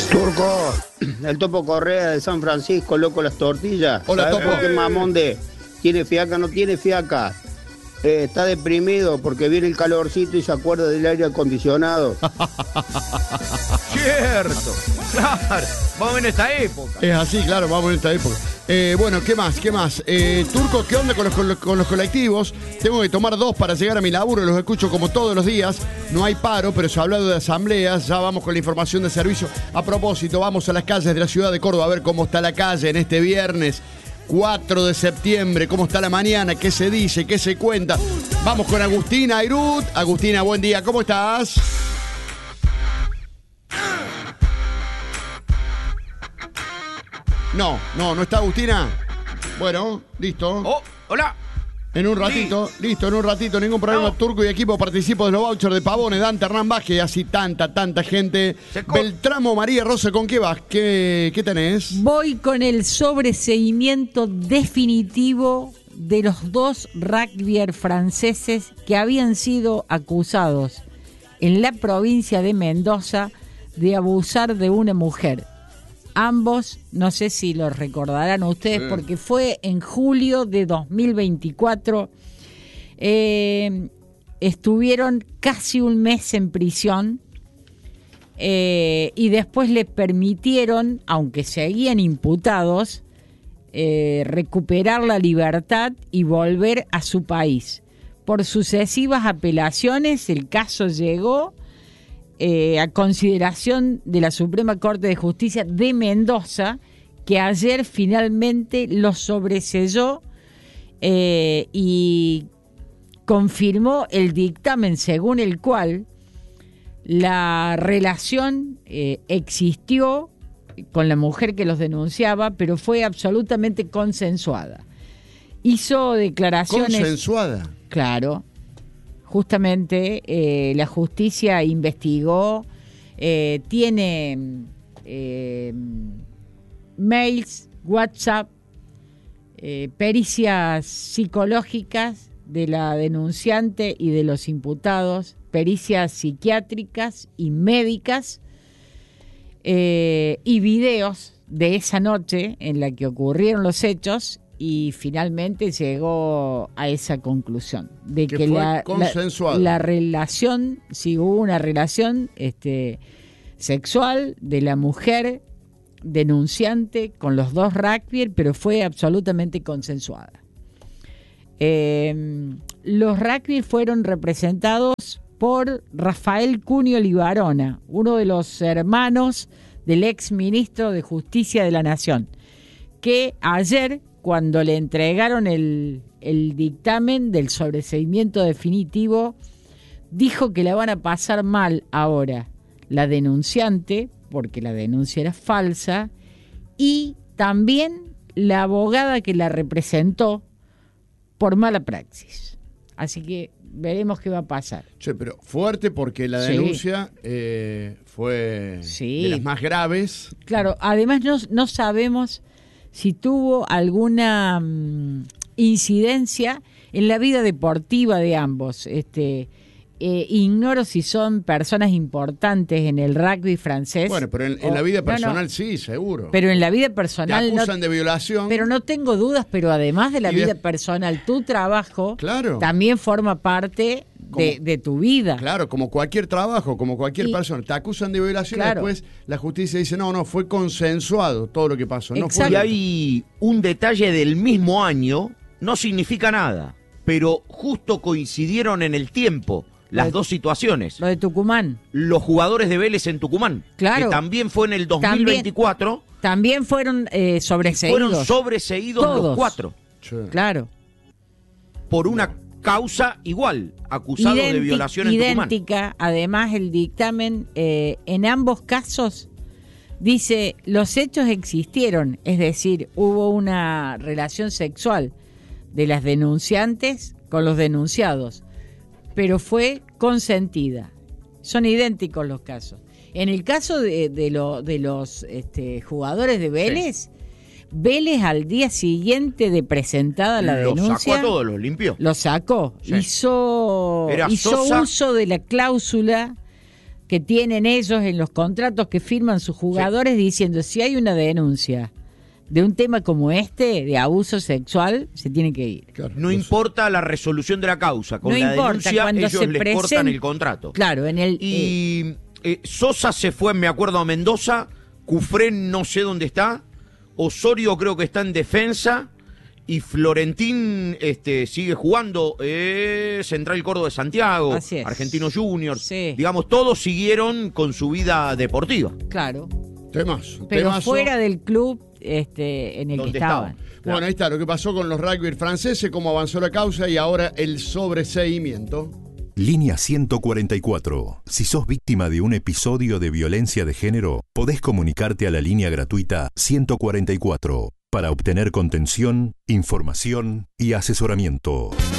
Turco, el Topo Correa de San Francisco, loco las tortillas. Hola, ¿Sabes Topo. por qué mamón de tiene fiaca, no tiene fiaca? Está deprimido porque viene el calorcito y se acuerda del aire acondicionado. Cierto, claro, vamos en esta época. Es así, claro, vamos en esta época. Bueno, ¿qué más? Turco, ¿qué onda con los colectivos? Tengo que tomar 2 para llegar a mi laburo, los escucho como todos los días. No hay paro, pero se ha hablado de asambleas. Ya vamos con la información de servicio. A propósito, vamos a las calles de la ciudad de Córdoba a ver cómo está la calle en este viernes 4 de septiembre, cómo está la mañana, qué se dice, qué se cuenta. Vamos con Agustina Airut. Agustina, buen día, ¿cómo estás? No está Agustina. Bueno, listo. Oh, hola. En un ratito, ningún problema. No. Turco y equipo participo de los vouchers de Pavones, Dante Hernán Vázquez, así tanta gente. Beltramo, María Rosa, ¿con qué vas? ¿Qué tenés? Voy con el sobreseimiento definitivo de los 2 rugbyers franceses que habían sido acusados en la provincia de Mendoza de abusar de una mujer. Ambos, no sé si lo recordarán ustedes, porque fue en julio de 2024. Estuvieron casi un mes en prisión y después les permitieron, aunque seguían imputados, recuperar la libertad y volver a su país. Por sucesivas apelaciones, el caso llegó a consideración de la Suprema Corte de Justicia de Mendoza, que ayer finalmente lo sobreselló y confirmó el dictamen según el cual la relación existió con la mujer que los denunciaba, pero fue absolutamente consensuada. Hizo declaraciones... ¿Consensuada? Claro. Justamente la justicia investigó, tiene mails, WhatsApp, pericias psicológicas de la denunciante y de los imputados, pericias psiquiátricas y médicas, y videos de esa noche en la que ocurrieron los hechos. Y finalmente llegó a esa conclusión de que la relación, si hubo una relación sexual de la mujer denunciante con los 2 rugbyers, pero fue absolutamente consensuada. Los rugbyers fueron representados por Rafael Cunio Libarona, uno de los hermanos del ex ministro de Justicia de la Nación, que ayer, cuando le entregaron el dictamen del sobreseimiento definitivo, dijo que la van a pasar mal ahora la denunciante, porque la denuncia era falsa, y también la abogada que la representó por mala praxis. Así que veremos qué va a pasar. Che, pero fuerte porque la denuncia fue de las más graves. Claro, además no sabemos si tuvo alguna incidencia en la vida deportiva de ambos. Ignoro si son personas importantes en el rugby francés. Bueno, pero en la vida personal sí, seguro. Pero en la vida personal te acusan de violación. Pero no tengo dudas, pero además de la vida personal, tu trabajo también forma parte de tu vida. Claro, como cualquier trabajo, como cualquier persona. Te acusan de violación y después la justicia dice, no, fue consensuado todo lo que pasó. No fue... Y hay un detalle del mismo año, no significa nada, pero justo coincidieron en el tiempo las dos situaciones. Lo de Tucumán. Los jugadores de Vélez en Tucumán, que también fue en el 2024. También fueron sobreseídos. Fueron sobreseídos los 4. Sí. Claro. Por una causa igual, acusados de violación en Tucumán. Idéntica, además el dictamen en ambos casos dice, los hechos existieron, es decir, hubo una relación sexual de las denunciantes con los denunciados, pero fue consentida. Son idénticos los casos. En el caso de los jugadores de Vélez, Vélez al día siguiente de presentada la denuncia... Lo sacó a todos, los limpió. Lo sacó. Sí. Hizo Sosa, uso de la cláusula que tienen ellos en los contratos que firman sus jugadores diciendo si hay una denuncia de un tema como este, de abuso sexual, se tiene que ir. Claro, No importa la resolución de la causa, con No la importa, denuncia cuando ellos se les cortan presenta- el contrato. Claro, en el... Y Sosa se fue, me acuerdo, a Mendoza, Cufrén no sé dónde está, Osorio creo que está en defensa, y Florentín sigue jugando, Central Córdoba de Santiago, Así es. Argentinos Juniors, Sí. digamos, todos siguieron con su vida deportiva. Claro, Temazo. pero temazo. fuera del club en el que Donde estaban. estaban. Bueno, ahí está lo que pasó con los rugby franceses, cómo avanzó la causa y ahora el sobreseimiento. Línea 144. Si sos víctima de un episodio de violencia de género, podés comunicarte a la línea gratuita 144 para obtener contención, información y asesoramiento.